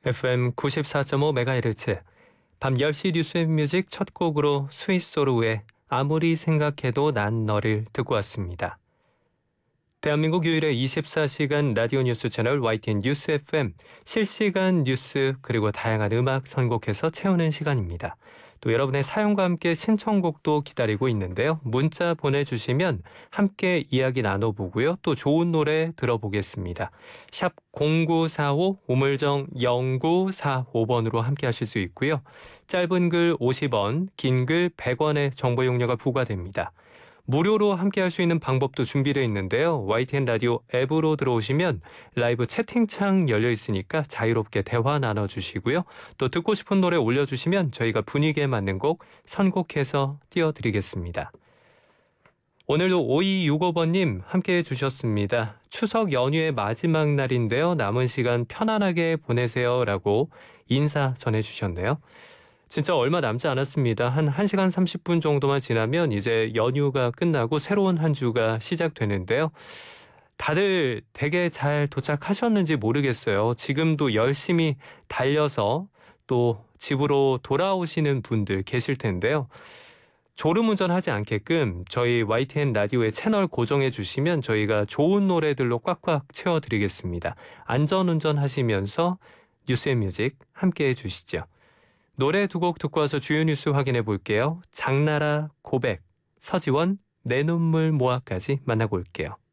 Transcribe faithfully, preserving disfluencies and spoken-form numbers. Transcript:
에프엠 구십사 점 오 메가헤르츠 밤 열 시 뉴스 앤 뮤직 첫 곡으로 스위스로우의 아무리 생각해도 난 너를 듣고 왔습니다. 대한민국 유일의 이십사 시간 라디오 뉴스 채널 와이티엔 뉴스 에프엠 실시간 뉴스 그리고 다양한 음악 선곡해서 채우는 시간입니다. 또 여러분의 사연과 함께 신청곡도 기다리고 있는데요. 문자 보내주시면 함께 이야기 나눠보고요. 또 좋은 노래 들어보겠습니다. 샵 공구사오 우물정 영구사오 번으로 함께 하실 수 있고요. 짧은 글 오십 원, 긴 글 백 원의 정보 용료가 부과됩니다. 무료로 함께할 수 있는 방법도 준비되어 있는데요. 와이티엔 라디오 앱으로 들어오시면 라이브 채팅창 열려 있으니까 자유롭게 대화 나눠주시고요. 또 듣고 싶은 노래 올려주시면 저희가 분위기에 맞는 곡 선곡해서 띄워드리겠습니다. 오늘도 오이육오 번님 함께해 주셨습니다. 추석 연휴의 마지막 날인데요. 남은 시간 편안하게 보내세요 라고 인사 전해주셨네요. 진짜 얼마 남지 않았습니다. 한 1시간 삼십 분 정도만 지나면 이제 연휴가 끝나고 새로운 한 주가 시작되는데요. 다들 되게 잘 도착하셨는지 모르겠어요. 지금도 열심히 달려서 또 집으로 돌아오시는 분들 계실 텐데요. 졸음운전하지 않게끔 저희 와이티엔 라디오의 채널 고정해 주시면 저희가 좋은 노래들로 꽉꽉 채워드리겠습니다. 안전운전 하시면서 뉴스앤뮤직 함께해 주시죠. 노래 두 곡 듣고 와서 주요 뉴스 확인해 볼게요. 장나라 고백, 서지원 내 눈물 모아까지 만나고 올게요.